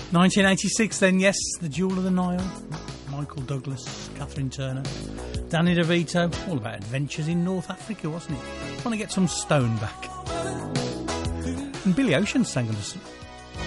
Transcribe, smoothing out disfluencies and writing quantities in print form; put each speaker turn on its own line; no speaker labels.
1986 then, yes, The Jewel of the Nile. Michael Douglas, Catherine Turner, Danny DeVito. All about adventures in North Africa, wasn't it? Trying to get some stone back. And Billy Ocean sang